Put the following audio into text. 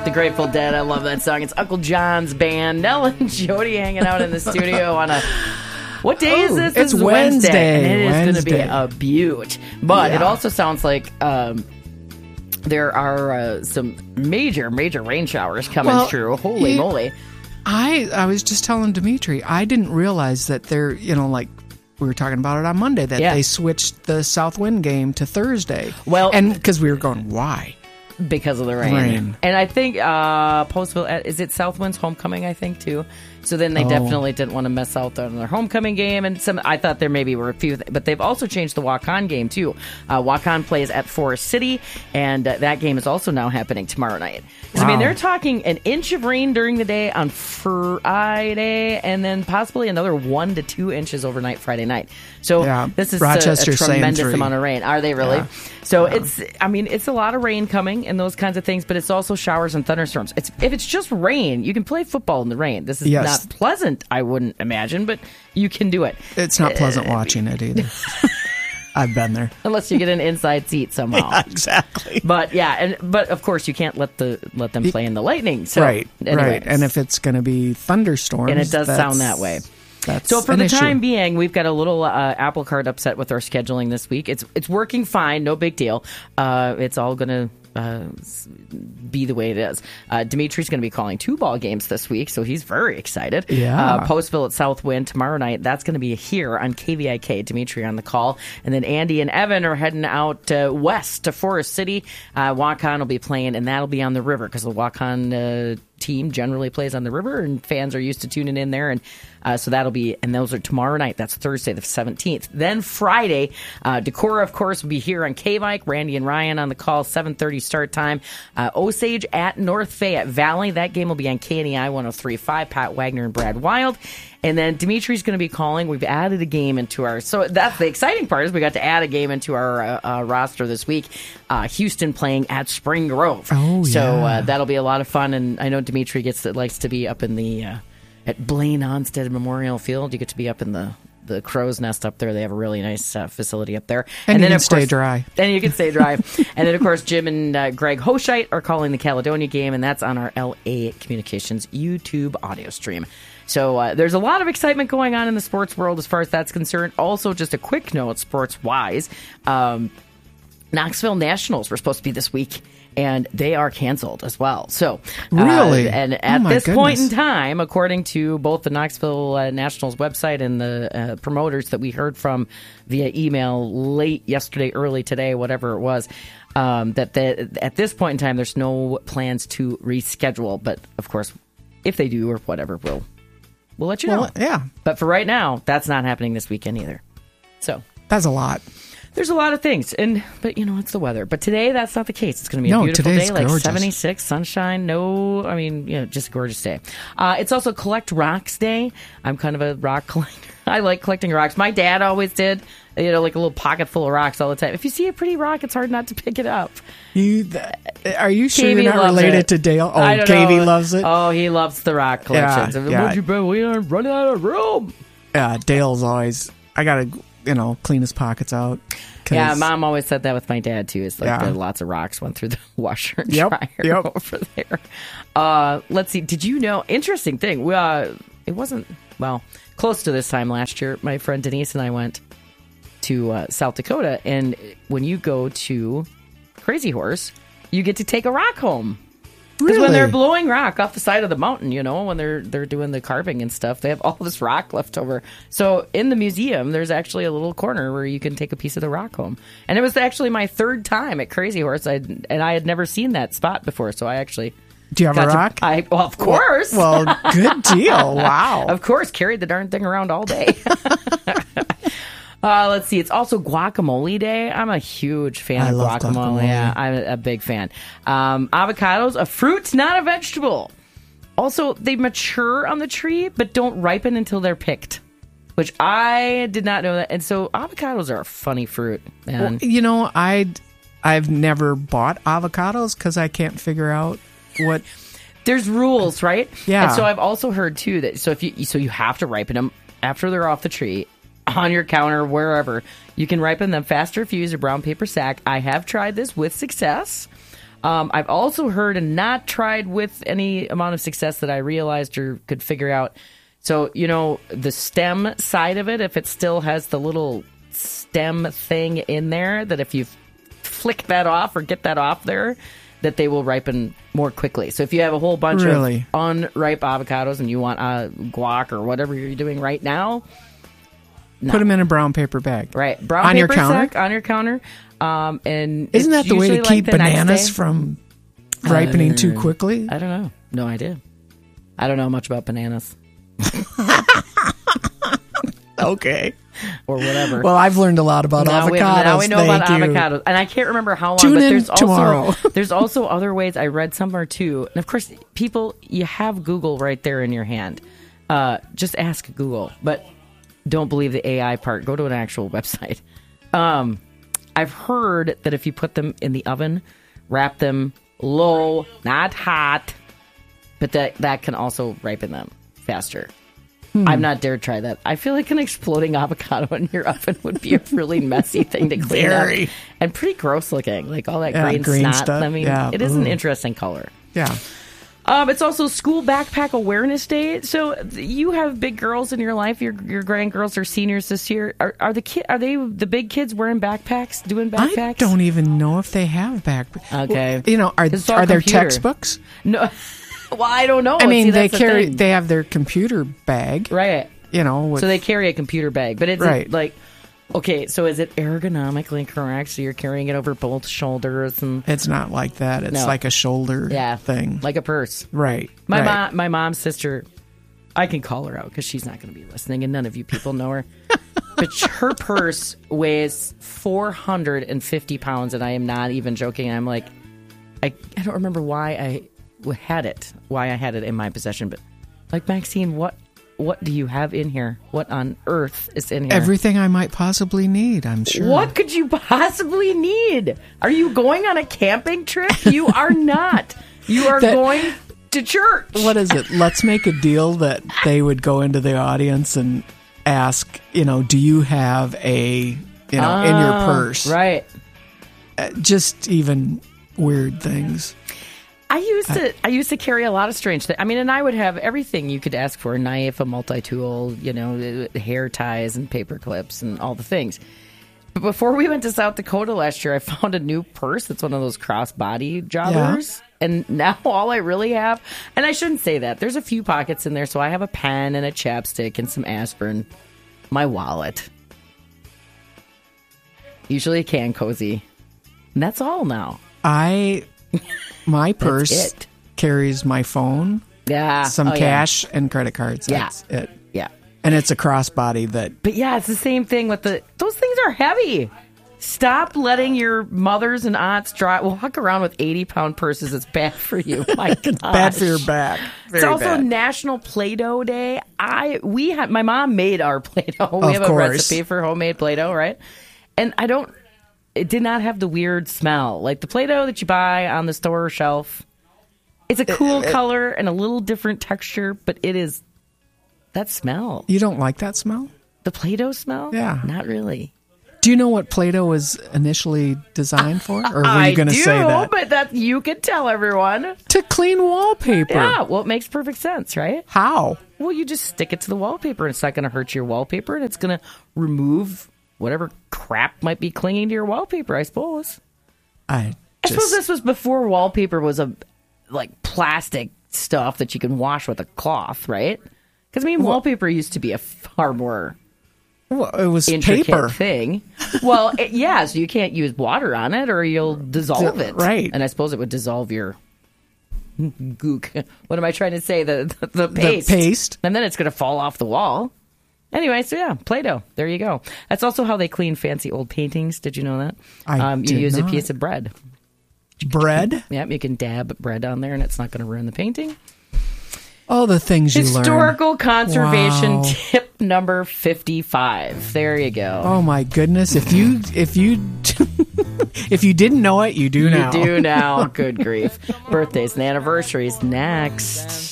The Grateful Dead. I love that song. It's Uncle John's band. Nell and Jody hanging out in the studio on a... What day is this? It's This is Wednesday. And it is going to be a beaut. But it also sounds like there are some major rain showers coming through. Holy moly. I was just telling Dimitri, I didn't realize that they're, like we were talking about it on Monday, that they switched the Southwind game to Thursday. Well, and because we were going, why? Because of the rain. And I think Postville, is it Southwind's homecoming, I think, too? So then they definitely didn't want to mess out on their homecoming game. And I thought there maybe were a few, but they've also changed the Walk-On game, too. Walk-On plays at Forest City, and that game is also now happening tomorrow night. Wow. I mean, they're talking an inch of rain during the day on Friday, and then possibly another 1 to 2 inches overnight Friday night. So this is a tremendous amount of rain. Are they really? Yeah. So it's a lot of rain coming and those kinds of things, but it's also showers and thunderstorms. If it's just rain, you can play football in the rain. This is not pleasant, I wouldn't imagine, but you can do it. It's not pleasant watching it either. I've been there. Unless you get an inside seat somehow. Yeah, exactly. But but of course you can't let them play in the lightning. So right. And if it's going to be thunderstorms, and it does sound that way. So for the time being, we've got a little Apple Card upset with our scheduling this week. It's working fine, no big deal. It's all going to be the way it is. Dimitri's going to be calling 2 ball games this week, so he's very excited. Yeah. Postville at Southwind tomorrow night. That's going to be here on KVIK. Dimitri on the call. And then Andy and Evan are heading out west to Forest City. Walk-On will be playing, and that'll be on the river because the Walk-On team generally plays on the river, and fans are used to tuning in there. And so that'll be, and those are tomorrow night. That's Thursday the 17th. Then Friday, Decorah, of course, will be here on KVIK. Randy and Ryan on the call, 7:30 start time. Osage at North Fayette Valley. That game will be on KNEI 103.5. Pat Wagner and Brad Wild. And then Dimitri's going to be calling. We've added a game into our... So that's the exciting part is we got to add a game into our roster this week. Houston playing at Spring Grove. Oh, yeah. So that'll be a lot of fun. And I know Dimitri likes to be up in the... at Blaine Onstead Memorial Field. You get to be up in the crow's nest up there. They have a really nice facility up there. And then you can stay dry. And you can stay dry. And then, of course, Jim and Greg Hoshite are calling the Caledonia game, and that's on our LA Communications YouTube audio stream. So there's a lot of excitement going on in the sports world as far as that's concerned. Also, just a quick note, sports-wise, Knoxville Nationals were supposed to be this week, and they are canceled as well. So, really? And at this point in time, according to both the Knoxville Nationals website and the promoters that we heard from via email late yesterday, early today, whatever it was, at this point in time, there's no plans to reschedule. But, of course, if they do or whatever, we'll let you know. Yeah. But for right now, that's not happening this weekend either. So that's a lot. There's a lot of things, but it's the weather. But today, that's not the case. It's going to be a beautiful day, like gorgeous. 76, sunshine. Just a gorgeous day. It's also Collect Rocks Day. I'm kind of a rock collector. I like collecting rocks. My dad always did. Like a little pocket full of rocks all the time. If you see a pretty rock, it's hard not to pick it up. Are you sure you're not related to Dale? Oh, KV loves it. Oh, he loves the rock collections. Yeah. We are running out of room. Yeah, Dale's always. I gotta. Clean his pockets out. Yeah, Mom always said that with my dad, too. It's like lots of rocks went through the washer and dryer over there. Let's see. Did you know? Interesting thing. It wasn't, close to this time last year. My friend Denise and I went to South Dakota. And when you go to Crazy Horse, you get to take a rock home. Because when they're blowing rock off the side of the mountain, when they're doing the carving and stuff, they have all this rock left over. So in the museum, there's actually a little corner where you can take a piece of the rock home. And it was actually my 3rd time at Crazy Horse, and I had never seen that spot before. So I actually... Do you have a rock? Of course. Well, good deal. Wow. Of course. Carried the darn thing around all day. Let's see. It's also Guacamole Day. I'm a huge fan of guacamole. Yeah, I'm a big fan. Avocados, a fruit, not a vegetable. Also, they mature on the tree, but don't ripen until they're picked, which I did not know that. And so avocados are a funny fruit. Man. Well, I've never bought avocados because I can't figure out what... There's rules, right? Yeah. And so I've also heard, too, that you have to ripen them after they're off the tree. On your counter, wherever. You can ripen them faster if you use a brown paper sack. I have tried this with success. I've also heard and not tried with any amount of success that I realized or could figure out. So, the stem side of it, if it still has the little stem thing in there, that if you flick that off or get that off there, that they will ripen more quickly. So if you have a whole bunch of unripe avocados and you want guac or whatever you're doing right now, put them in a brown paper bag. Right. Brown paper sack on your counter. And isn't that the way to keep bananas from ripening too quickly? I don't know. No idea. I don't know much about bananas. Okay. Or whatever. Well, I've learned a lot about avocados. Now we know about avocados. And I can't remember how long, but there's also other ways. I read somewhere too. And of course, people, you have Google right there in your hand. Just ask Google. But don't believe the AI part. Go to an actual website. I've heard that if you put them in the oven, wrap them low, not hot, but that can also ripen them faster. I've not dared try that. I feel like an exploding avocado in your oven would be a really messy thing to clean up. And pretty gross looking, like all that green snot. Stuff. I mean, it is an interesting color. Yeah. It's also School Backpack Awareness Day. So you have big girls in your life. Your grandgirls are seniors this year. Are they the big kids wearing backpacks, doing backpacks? I don't even know if they have backpacks. Okay. Well, are there textbooks? No. Well, I don't know. I mean, they have their computer bag. Right. So they carry a computer bag, but it's like, okay, so is it ergonomically correct? So you're carrying it over both shoulders, and it's not like that. It's like a shoulder thing, like a purse. Right. My mom's sister, I can call her out because she's not going to be listening, and none of you people know her. But her purse weighs 450 pounds, and I am not even joking. I'm like, I don't remember why I had it in my possession, but like, Maxine, what do you have in here? What on earth is in here? Everything I might possibly need, I'm sure. What could you possibly need? Are you going on a camping trip? You are not. You are going to church. What is it? Let's make a deal that they would go into the audience and ask, do you have in your purse? Right. Just even weird things. I used to carry a lot of strange things. I mean, and I would have everything you could ask for: a knife, a multi-tool, hair ties and paper clips and all the things. But before we went to South Dakota last year, I found a new purse that's one of those crossbody jobbers. Yeah. And now all I really have, and I shouldn't say that, there's a few pockets in there. So I have a pen and a chapstick and some aspirin, my wallet, usually a can cozy. And that's all now. My purse carries my phone, some cash, and credit cards. That's it. Yeah. And it's a crossbody that... But yeah, it's the same thing with those things are heavy. Stop letting your mothers and aunts walk around with 80-pound purses. It's bad for you. My gosh. It's bad for your back. It's also National Play-Doh Day. My mom made our Play-Doh. We have a recipe for homemade Play-Doh, right? And it did not have the weird smell. Like the Play-Doh that you buy on the store shelf. It's a cool color and a little different texture, but it is that smell. You don't like that smell? The Play-Doh smell? Yeah. Not really. Do you know what Play-Doh was initially designed for? Or were you going to say that? But you could tell everyone. To clean wallpaper. Yeah, well, it makes perfect sense, right? How? Well, you just stick it to the wallpaper, and it's not going to hurt your wallpaper, and it's going to remove whatever crap might be clinging to your wallpaper, I suppose. I suppose this was before wallpaper was like plastic stuff that you can wash with a cloth, right? Because, wallpaper used to be a far more... Well, it was intricate paper thing. Well, so you can't use water on it or you'll dissolve it. Right. And I suppose it would dissolve your gook. What am I trying to say? The paste. The paste. And then it's going to fall off the wall. Anyway, so yeah, Play-Doh. There you go. That's also how they clean fancy old paintings. Did you know that? You use a piece of bread. Bread? Yep, you can dab bread on there and it's not going to ruin the painting. All the things you learn. Historical conservation tip number 55. There you go. Oh my goodness! If you if you didn't know it, you do now. You do now. Good grief. Birthdays and anniversaries next.